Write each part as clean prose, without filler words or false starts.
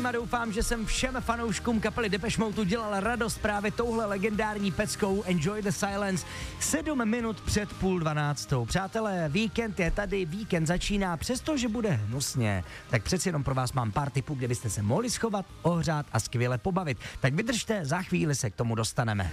zdravím a doufám, že jsem všem fanouškům kapely Depeche Mode udělal radost právě touhle legendární peckou Enjoy the Silence 7 minut před 11:30. Přátelé, víkend je tady, víkend začíná, přestože bude hnusně, tak přeci jenom pro vás mám pár tipů, kde byste se mohli schovat, ohřát a skvěle pobavit. Tak vydržte, za chvíli se k tomu dostaneme.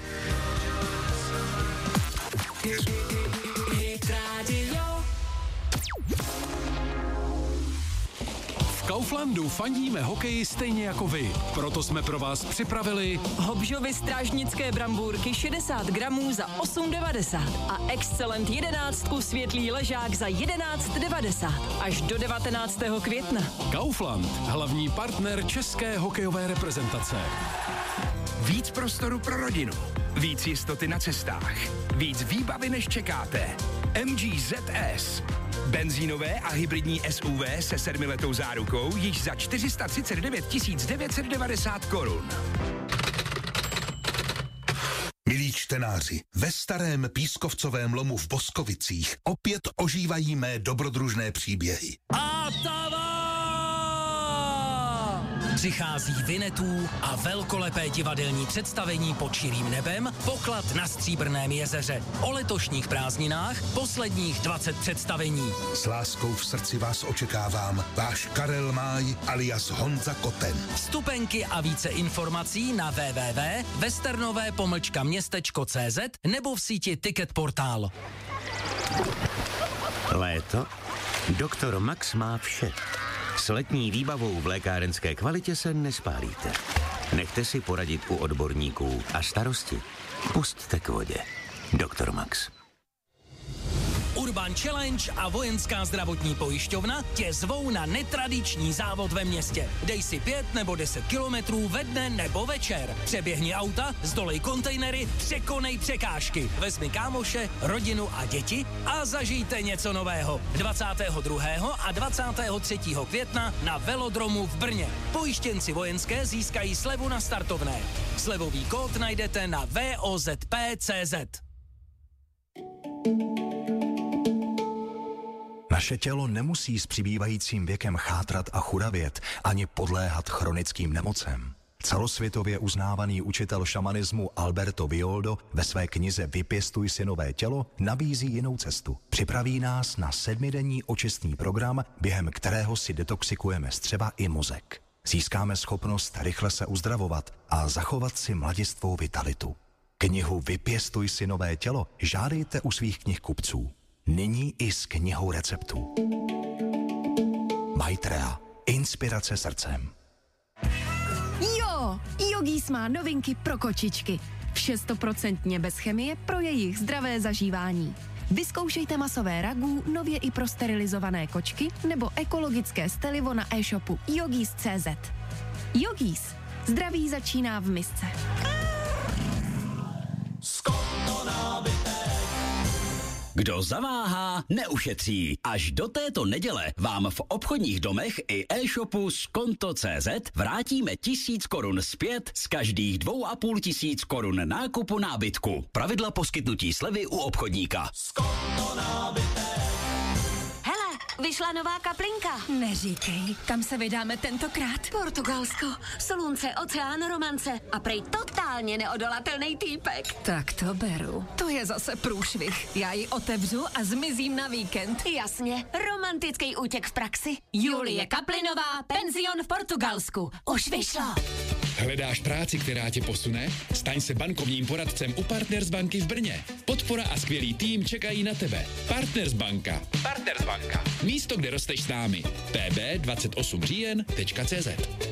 V Kauflandu fandíme hokeji stejně jako vy. Proto jsme pro vás připravili Hobžovy strážnické brambůrky 60 gramů za 8,90 a Excellent 11 světlý ležák za 11,90 až do 19. května. Kaufland, hlavní partner české hokejové reprezentace. Víc prostoru pro rodinu, víc jistoty na cestách, víc výbavy než čekáte. MG ZS. Benzínové a hybridní SUV se 7letou zárukou již za 439 990 korun. Milí čtenáři, ve starém pískovcovém lomu v Boskovicích opět ožívají mé dobrodružné příběhy. A přichází Vinetů a velkolepé divadelní představení Pod širým nebem, Poklad na Stříbrném jezeře. O letošních prázdninách posledních 20 představení. S láskou v srdci vás očekávám, váš Karel Máj alias Honza Koten. Vstupenky a více informací na www.westernové-městečko.cz nebo v síti Ticket Portál. Léto? Doktor Max má vše. S letní výbavou v lékárenské kvalitě se nespálíte. Nechte si poradit u odborníků a starosti pusťte k vodě. Doktor Max. Urban Challenge a Vojenská zdravotní pojišťovna tě zvou na netradiční závod ve městě. Dej si 5 nebo 10 kilometrů ve dne nebo večer. Přeběhni auta, zdolej kontejnery, překonej překážky. Vezmi kámoše, rodinu a děti a zažijte něco nového. 22. a 23. května na velodromu v Brně. Pojištěnci vojenské získají slevu na startovné. Slevový kód najdete na vozp.cz. Naše tělo nemusí s přibývajícím věkem chátrat a churavět, ani podléhat chronickým nemocem. Celosvětově uznávaný učitel šamanismu Alberto Villoldo ve své knize Vypěstuj si nové tělo nabízí jinou cestu. Připraví nás na 7denní očistný program, během kterého si detoxikujeme střeva i mozek. Získáme schopnost rychle se uzdravovat a zachovat si mladistvou vitalitu. Knihu Vypěstuj si nové tělo žádejte u svých knihkupců. Nyní i s knihou receptů. Maitreya. Inspirace srdcem. Jo! Yogis má novinky pro kočičky. Vše 100% bez chemie pro jejich zdravé zažívání. Vyzkoušejte masové ragu, nově i pro sterilizované kočky nebo ekologické stelivo na e-shopu yogis.cz. Yogis. Zdraví začíná v misce. Kdo zaváhá, neušetří. Až do této neděle vám v obchodních domech i e-shopu Skonto.cz vrátíme 1000 korun zpět z každých 2500 korun nákupu nábytku. Pravidla poskytnutí slevy u obchodníka. Skonto nábytek. Hele, vyšla nová kaplinka. Neříkej, kam se vydáme tentokrát? Portugalsko, slunce, oceán, romance a prej totálně neodolatelný týpek. Tak to beru. To je zase průšvih. Já ji otevřu a zmizím na víkend. Jasně, romantický útěk v praxi. Julie Kaplinová, penzion v Portugalsku. Už vyšlo. Hledáš práci, která tě posune? Staň se bankovním poradcem u Partners banky v Brně. Podpora a skvělý tým čekají na tebe. Partners banka. Partners banka. Místo, kde rosteš s námi. pb28říjen.cz.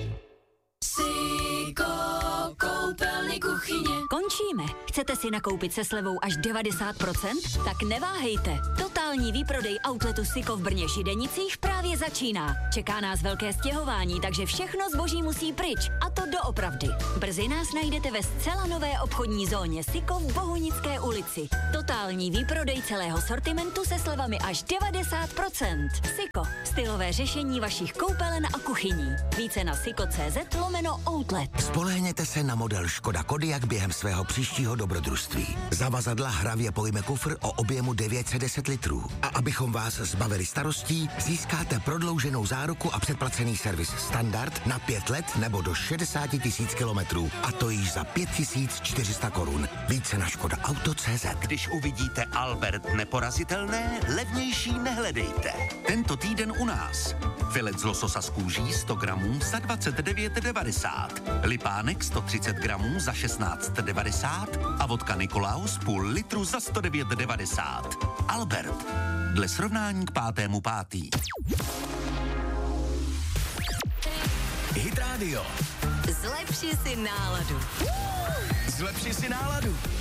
Siko, koupelny, kuchyně. Končíme. Chcete si nakoupit se slevou až 90%? Tak neváhejte. Totální výprodej outletu Siko v Brně Židenicích právě začíná. Čeká nás velké stěhování, takže všechno zboží musí pryč. A to doopravdy. Brzy nás najdete ve zcela nové obchodní zóně Siko v Bohunické ulici. Totální výprodej celého sortimentu se slevami až 90%. Siko. Stylové řešení vašich koupelen a kuchyní. Více na siko.cz/outlet. Spolehněte se na model Škoda Kodiaq během svého příštího dobrodružství. Zavazadla hravě pojme kufr o objemu 910 litrů. kilometrů. A abychom vás zbavili starostí, získáte prodlouženou záruku a předplacený servis standard na 5 let nebo do 60 000 kilometrů. A to již za 5 400 korun. Více na škodaauto.cz. Když uvidíte Albert neporazitelné, levnější nehledejte. Tento týden u nás. Filet z lososa z kůží 100 gramů za 29,90. Lipánek 130 gramů za 16,90 a vodka Nikolaus půl litru za 109,90. Albert. Dle srovnání k 5.5. Hit Radio. Zlepši si náladu. Zlepši si náladu.